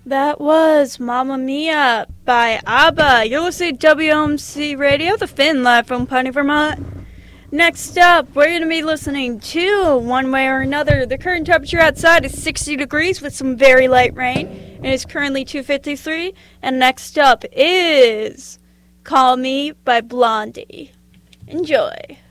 That was Mamma Mia by ABBA. You're listening to WMC Radio, the Finn, live from Putney, Vermont. Next up, we're going to be listening to, one way or another, the current temperature outside is 60 degrees with some very light rain. It is currently 2:53. And next up is Call Me by Blondie. Enjoy.